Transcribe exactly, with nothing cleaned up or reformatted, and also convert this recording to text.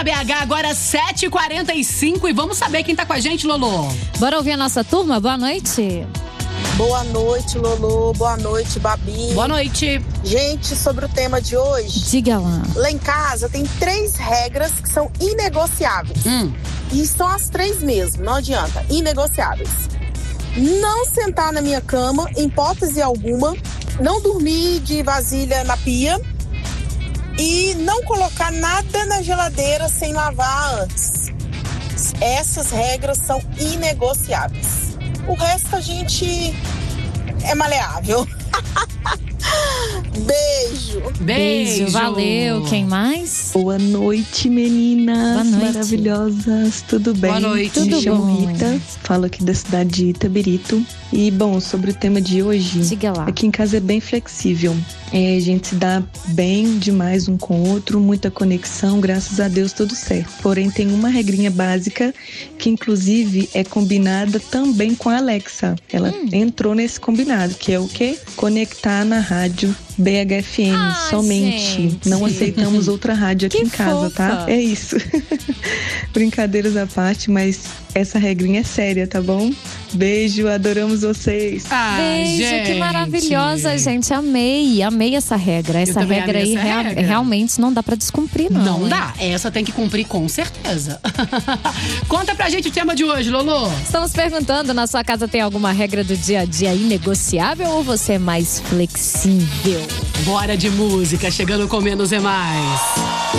na B H, agora sete e quarenta e cinco e vamos saber quem tá com a gente, Lolô. Bora ouvir a nossa turma? Boa noite. Boa noite, Lolô. Boa noite, Babi. Boa noite. Gente, sobre o tema de hoje. Diga lá. Lá em casa tem três regras que são inegociáveis. Hum. E são as três mesmo, não adianta. Inegociáveis. Não sentar na minha cama, em hipótese alguma. Não dormir de vasilha na pia. E não colocar nada na geladeira sem lavar antes. Essas regras são inegociáveis. O resto a gente é maleável. Beijo. Beijo. Beijo, valeu. Quem mais? Boa noite, meninas. Boa noite. Maravilhosas. Tudo bem? Boa noite. Me Tudo chamo bom. Rita, falo aqui da cidade de Itabirito. E, bom, sobre o tema de hoje, Diga lá. aqui em casa é bem flexível. É, a gente se dá bem demais um com o outro, muita conexão, graças a Deus tudo certo. Porém, tem uma regrinha básica que, inclusive, é combinada também com a Alexa. Ela Hum. entrou nesse combinado, que é o quê? Conectar na rádio B H F M, Ah, somente. gente. Não aceitamos outra rádio aqui Que em casa, fofa. tá? É isso. Brincadeiras à parte, mas essa regrinha é séria, tá bom? Beijo, adoramos vocês. Ah, Beijo, gente. que maravilhosa, gente. Amei, amei essa regra. Essa também regra amei aí essa rea- regra. realmente não dá pra descumprir, não. Não hein? dá, essa tem que cumprir com certeza. Conta pra gente o tema de hoje, Lolô. Estamos perguntando, na sua casa tem alguma regra do dia a dia inegociável ou você é mais flexível? Bora de música, chegando com Menos é Mais.